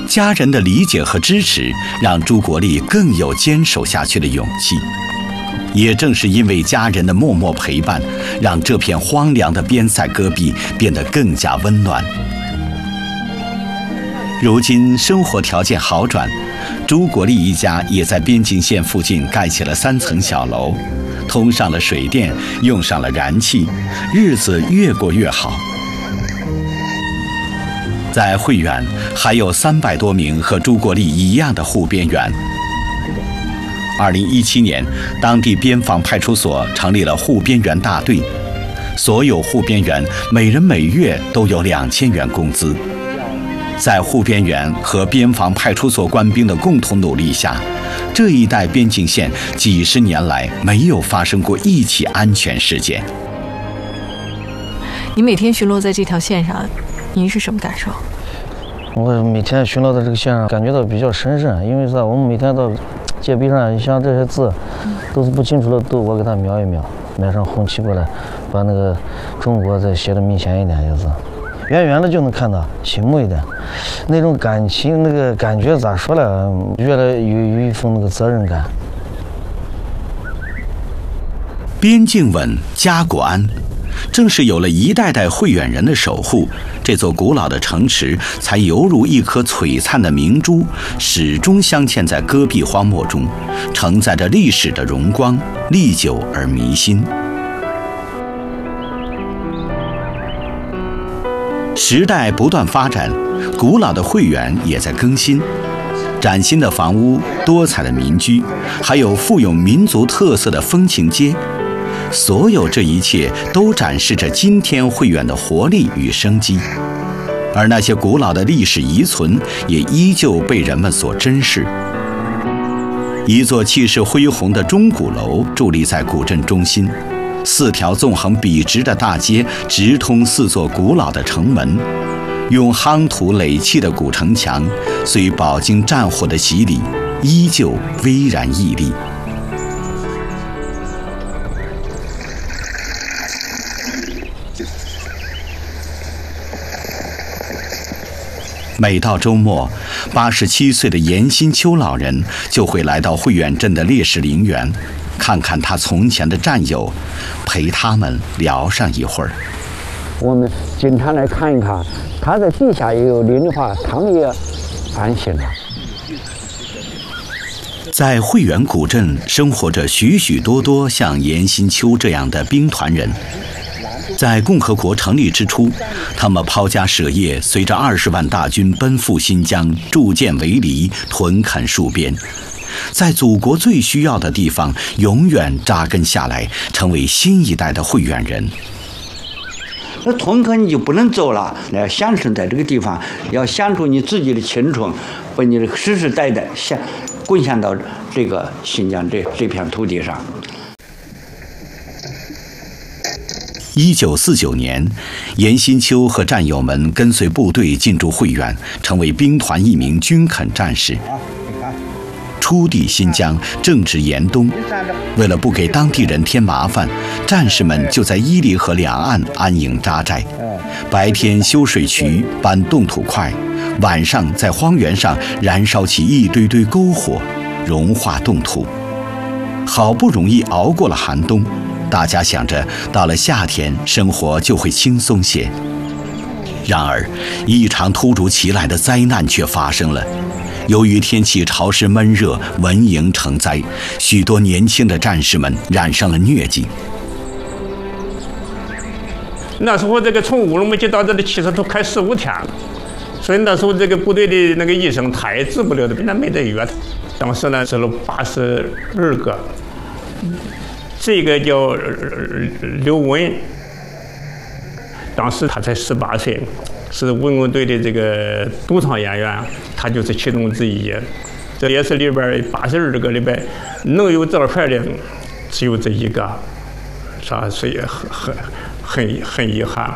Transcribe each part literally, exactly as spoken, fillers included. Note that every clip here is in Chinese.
家人的理解和支持，让朱国立更有坚守下去的勇气。也正是因为家人的默默陪伴，让这片荒凉的边塞戈壁变得更加温暖。如今生活条件好转，朱国立一家也在边境线附近盖起了三层小楼，通上了水电，用上了燃气，日子越过越好。在会远还有三百多名和朱国立一样的护边员。二零一七年，当地边防派出所成立了护边员大队，所有护边员每人每月都有两千元工资。在护边员和边防派出所官兵的共同努力下，这一带边境线几十年来没有发生过一起安全事件。 你每天巡逻在这条线上，您是什么感受？ 我每天巡逻在这个线上，感觉到比较神圣，因为啥？我们每天到界壁上，像这些字都是不清楚的，都我给他描一描，买上红旗过来，把那个中国再写的明显一点，就是远远的就能看到，醒目一点，那种感情，那个感觉咋说呢？越来越有一份那个责任感。 边境稳，家国安。正是有了一代代会远人的守护，这座古老的城池才犹如一颗璀璨的明珠，始终镶嵌在戈壁荒漠中，承载着历史的荣光，历久而弥新。时代不断发展，古老的会远也在更新。崭新的房屋，多彩的民居，还有富有民族特色的风情街。所有这一切都展示着今天会远的活力与生机，而那些古老的历史遗存也依旧被人们所珍视。一座气势恢宏的钟鼓楼伫立在古镇中心，四条纵横笔直的大街直通四座古老的城门，用夯土垒砌的古城墙，虽饱经战火的洗礼，依旧巍然屹立。每到周末，八十七岁的严新秋老人就会来到会远镇的烈士陵园，看看他从前的战友，陪他们聊上一会儿。 我们经常来看一看，他在地下也有灵的话，他们也安心了。 在会远古镇生活着许许多多像严新秋这样的兵团人。在共和国成立之初，他们抛家舍业，随着二十万大军奔赴新疆，筑建围篱，屯垦戍边，在祖国最需要的地方永远扎根下来，成为新一代的会远人。 那屯垦你就不能走了，要享受在这个地方，要享受你自己的青春，把你的世世代代献贡献到这个新疆这这片土地上。 一九四九年，严新秋和战友们跟随部队进驻会远，成为兵团一名军垦战士。初抵新疆，正值严冬，为了不给当地人添麻烦，战士们就在伊犁河两岸安营扎寨，白天修水渠、搬冻土块，晚上在荒原上燃烧起一堆堆篝火，融化冻土。好不容易熬过了寒冬，大家想着到了夏天生活就会轻松些。然而一场突如其来的灾难却发生了。由于天气潮湿闷热，蚊蝇成灾，许多年轻的战士们染上了疟疾。 那时候这个从乌鲁木齐到这里其实都开十五天了，所以那时候这个部队的那个医生他也治不了的，那没得药。当时呢治了八十二个，这个叫刘文，当时他才十八岁，是文工队的这个独唱演员，他就是其中之一。这也是里边八十二个里边能有照片的只有这一个，是吧？所以很很很很遗憾。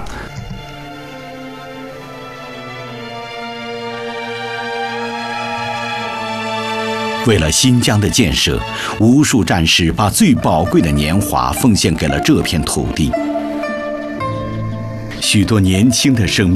为了新疆的建设，无数战士把最宝贵的年华奉献给了这片土地。许多年轻的生命